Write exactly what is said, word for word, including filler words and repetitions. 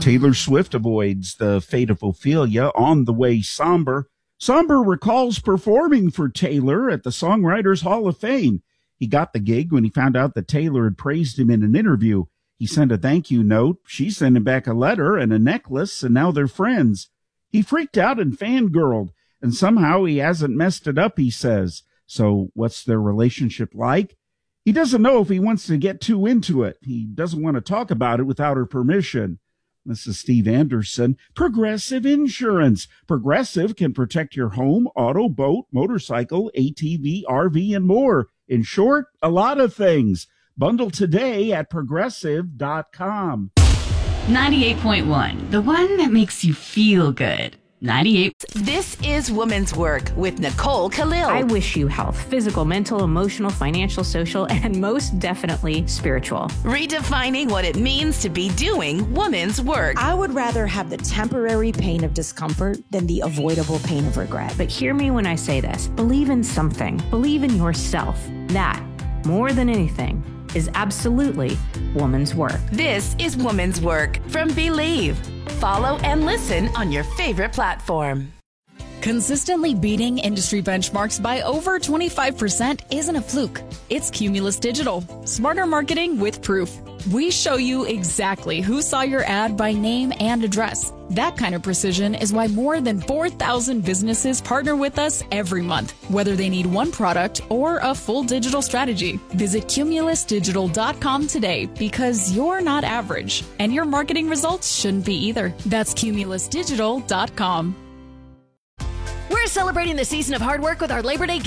Taylor Swift avoids the fate of Ophelia on the way somber. Somber recalls performing for Taylor at the Songwriters Hall of Fame. He got the gig when he found out that Taylor had praised him in an interview. He sent a thank you note. She sent him back a letter and a necklace, and now they're friends. He freaked out and fangirled, and somehow he hasn't messed it up, he says. So what's their relationship like? He doesn't know if he wants to get too into it. He doesn't want to talk about it without her permission. This is Steve Anderson. Progressive Insurance. Progressive can protect your home, auto, boat, motorcycle, A T V, R V, and more. In short, a lot of things. Bundle today at progressive dot com. ninety-eight point one, the one that makes you feel good. ninety-eight. This is Women's Work with Nicole Khalil. I wish you health, physical, mental, emotional, financial, social, and most definitely spiritual. Redefining what it means to be doing women's work. I would rather have the temporary pain of discomfort than the avoidable pain of regret. But hear me when I say this. Believe in something. Believe in yourself. That, more than anything, is absolutely woman's work. This is Woman's Work from Believe. Follow and listen on your favorite platform. Consistently beating industry benchmarks by over twenty-five percent isn't a fluke. It's Cumulus Digital. Smarter marketing with proof. We show you exactly who saw your ad by name and address. That kind of precision is why more than four thousand businesses partner with us every month, whether they need one product or a full digital strategy. Visit cumulus digital dot com today because you're not average, and your marketing results shouldn't be either. That's cumulus digital dot com. We're celebrating the season of hard work with our Labor Day